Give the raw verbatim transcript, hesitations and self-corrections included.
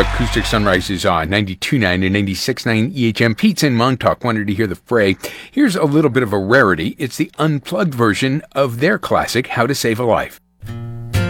Acoustic Sunrise is on ninety-two point nine and ninety-six point nine E H M. Pete's in Montauk wanted to hear the Fray. Here's a little bit of a rarity. It's the unplugged version of their classic, How to Save a Life.